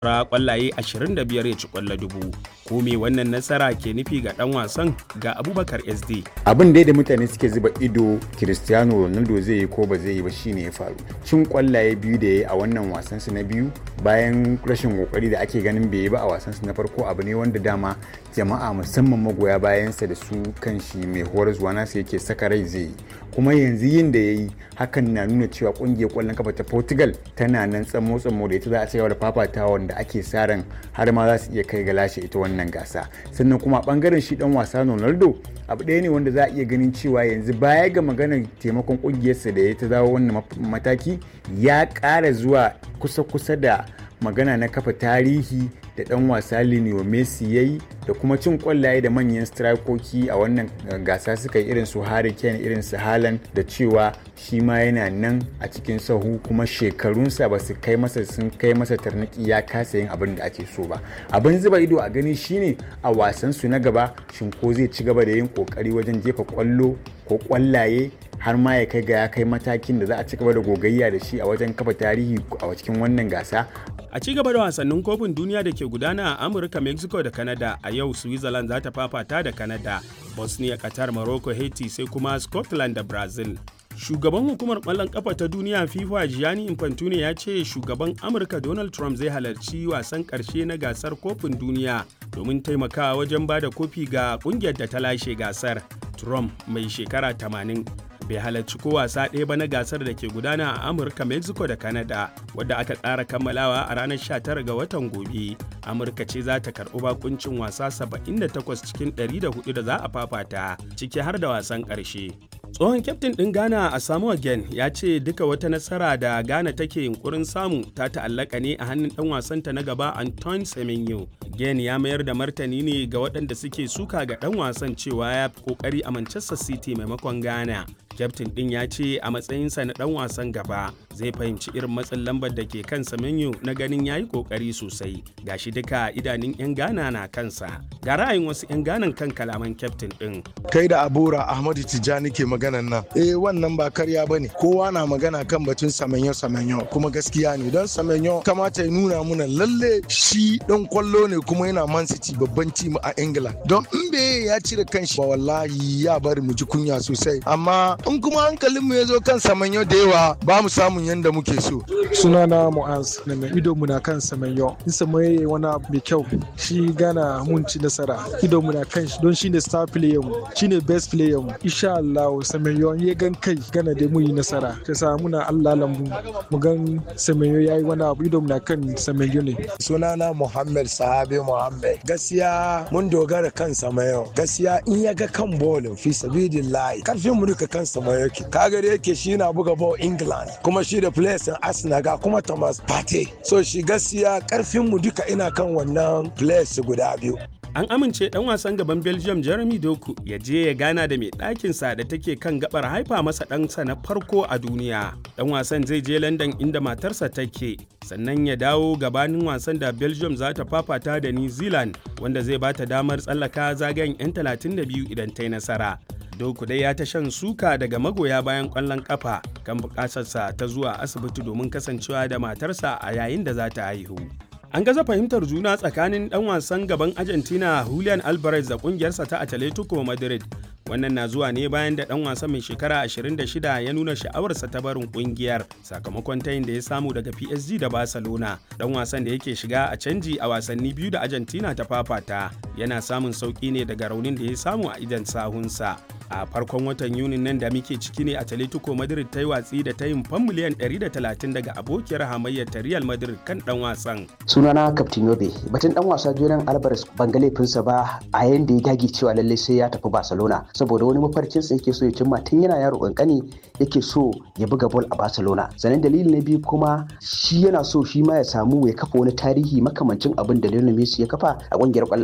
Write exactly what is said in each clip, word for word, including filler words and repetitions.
ra kwallaye ashirin da biyar ya ci kwallo dubu. Ko me wannan nasara ke nufi ga dan wasan? Ga Abubakar S D. Abin dai da mutane suke zuba ido Cristiano Ronaldo zai yi ko ba zai yi ba shine ya faru. Cin kwallaye biyu da yayi a wannan wasan su na biyu bayan rashin kokari da ake ganin bai yi ba a wasan su na farko abu ne wanda dama jama'a musamman magoya bayansa da su kanshi mai horaswa nasa yake saka rai zai yi. Kuma yanzu yin da yayi hakan na nuna cewa kungiyar kwallon kafa ta Portugal tana nan tsamo tsamo da ita za a cigaba da fafatawa wanda ake sa ran har ma za su iya kai ga lashe ita wannan gasa. Sannan kuma a bangaren shi dan wasa Ronaldo abu ɗaya ne wanda za a iya ganin cewa yanzu baya ga maganar taimakon kungiyarsa da ya ta dawo wannan mataki ya ƙara zuwa kusa-kusa da magana na kafa tarihi da dan wasa Lionel Messi yayi da kuma cin kwallaye da manyan strikoki a wannan gasa suka yi irin su Harry Kane irin su Haaland da cewa shi ma yana nan a cikin sahu kuma shekarunsa ba su kai masa sun kai masa tarnaki ya kasa yin abin da ake so ba. Abin zuba ido a gani shine a wasan su na gaba shin ko zai ci gaba da yin kokari wajen jefa kwallo ko kwallaye har ma ya kai ga ya kai matakin da za a ci gaba da gogayya da shi a wajen kafa tarihi a cikin wannan gasa. A ci gaba da wasannin kofin duniya da ke gudana a Amurka, Mexico da Canada, a yau Switzerland za ta fafata da Canada, Bosnia, Qatar, Morocco, Haiti sai kuma Scotland da Brazil. Shugaban hukumar ƙwallon ƙafa ta duniya FIFA Gianni Infantino ya ce shugaban Amurka Donald Trump zai halarci wasan ƙarshe na gasar kofin duniya domin taimakawa wajen ba da kofi ga ƙungiyar da ta lashe gasar. Trump mai shekara tamanin bai halarci ko wasa ɗaya ba na gasar da ke gudana a Amurka, Mexico da Canada wadda aka tsara kammalawa a ranar sha tara ga watan gobe. Amurka ce za ta karɓi bakuncin wasa saba'in da takwas cikin ɗari da hudu da za a fafata ciki har da wasan ƙarshe. Tsohon kyaftin ɗin Ghana a Samuel Gen ya ce duka wata nasara da Ghana take yunkurin samu ta ta'allaka ne a hannun ɗan wasanta na gaba Antoine Semenyo. Gen ya mayar da martani ne ga waɗanda suke suka ga ɗan wasan cewa ya fi ƙoƙari a Manchester City maimakon Ghana. Kyaftin ɗin ya ce a matsayinsa na ɗan wasan gaba zai fahimci irin matsin lambar da ke kan Semenyo na ganin ya yi ƙoƙari sosai. Gashi duka idanun 'yan Ghana na kansa. Ga ra'ayin wasu 'yan Ghana kan kalaman kyaftin ɗin. Kai da Abura Ahmadu Tijjani ke maganan nan. Eh wannan ba karya bane. Kowa na magana kan batun Semenyo Semenyo kuma gaskiya ne don Semenyo kamata ya nuna muna lalle shi ɗan kwallo ne kuma yana Man City babban team a England. Don in bai ya cire kanshi ba wallahi ya bari mu ji kunya sosai. Amma in kuma hankalin mu ya zo kan Semenyo da yawa ba mu samun yanda muke so. Sunana Mu'az na mai ido mu na kan Semenyo. In Semenyo wani abu mai kyau shi Ghana mun ci nasara. Ido mu na kan shi don shine star player mu, shine best player mu. Insha Allah Semenyo ya gan kai Ghana da mu yi nasara. Ka sa muna Allah lambu mu gan Semenyo yayi wani abu ido mu na kan Semenyo ne. Sunana Muhammad Sahabi Muhammad. Gaskiya mun dogara kan Semenyo. Gaskiya in ya ga kan bolin fi sabilillahi. Karfin mu duka kan Semenyo yake. Kaga da yake shi na buga ball England kuma shi da players in Arsenal ga kuma Thomas Partey. So shi gaskiya karfin mu duka ina kan wannan players guda biyu. An amince ɗan wasan gaban Belgium Jeremy Doku ya je ya gana da mai ɗakinsa da take kan gabar haifa masa ɗansa na farko a duniya. Ɗan wasan zai je London inda matarsa take, sannan ya dawo gabanin wasan da Belgium za ta fafata da New Zealand wanda zai bata damar tsallaka zagayen 'yan talatin da biyu idan ta yi nasara. Doku dai ya ta shan suka daga magoya bayan ƙwallon ƙafa kan buƙatarsa ta zuwa asibiti domin kasancewa da matarsa a yayin da za ta haihu. An gaza fahimtar juna tsakanin ɗan wasan gaban Argentina Julian Alvarez da ƙungiyarsa ta Atletico Madrid. Wannan na zuwa ne bayan da ɗan wasan mai shekara ashirin da shida ya nuna sha'awarsa ta barin ƙungiyar sakamakon tayin da ya samu daga P S G da Barcelona. Ɗan wasan da yake shiga a canji a wasanni biyu da Argentina ta fafata yana samun sauƙi ne daga raunin da ya samu a idan sahunsa. A farkon watan Yunin nan da muke ciki ne Atletico Madrid ta yi watsi da tayin fan miliyan ɗari da talatin daga abokiyar hamayyar ta Real Madrid kan ɗan wasan. Sunana Captain Yobe, batun ɗan wasa Julian Alvarez ban ga laifinsa ba a yayin da ya dage cewa lallai sai ya tafi Barcelona saboda wani mafarkinsa yake so ya cimma tun yana yaro kankani yake so ya buga ball a Barcelona. Sannan dalili na biyu kuma shi yana so shi ma ya samu ya kafa wani tarihi makamancin abin da Lionel Messi ya kafa a ƙungiyar ƙwallon ƙafa ta Barcelona.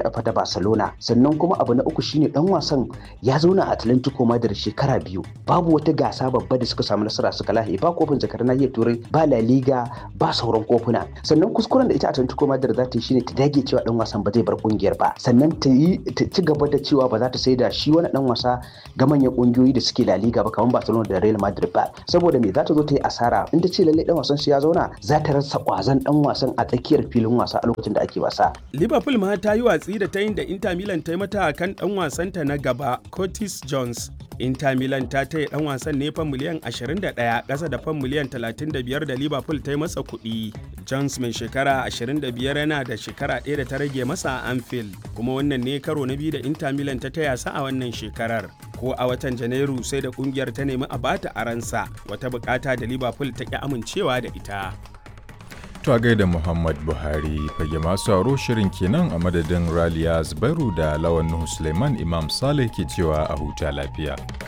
Barcelona. Sannan kuma abu na uku shine dan wasan ya zauna a Atletico Madrid shekara biyu. Babu wata gasa babba da suka samu nasara suka lahi, ba kofin zakar nahiyar Turai, ba La Liga, ba sauran kofuna. Sannan kuskuren da ita Atletico Madrid za ta yi shine ta dage cewa dan wasan ba zai bar kungiyar ba. Sannan ta yi ta ci gaba da cewa ba za ta saida shi wani dan wasa ga manyan kungiyoyi da suke La Liga ba kamar Barcelona da Real Madrid ba. Saboda me za ta zo ta yi asara in ta ce lalle dan wasan shi ya zauna, za ta rasa kwazon dan wasan a tsakiyar filin wasa a lokacin da ake wasa. Liverpool ma ta yi watsi da ta yin da Inter Milan ta yi mata kan dan wasanta na gaba Curtis Jones. Inter Milan ta taya dan wasan ne fan miliyan ashirin da ɗaya ƙasa da fan miliyan talatin da biyar da Liverpool ta yi masa kuɗi. Jones mai shekara ashirin da biyar yana da shekara ɗaya da ta rage masa a Anfield, kuma wannan ne karo na biyu da Inter Milan ta taya sa a wannan shekarar. Ko a watan Janairu sai da kungiyar ta nemi a bata aransa, wata bukata da Liverpool ta ƙi amincewa da ita. To a gaida Muhammad Buhari fage masu aro shirin kenan a madadin Raliya Zubairu da Lawan Nuhu Suleiman Imam Saleh ke cewa a huta lafiya.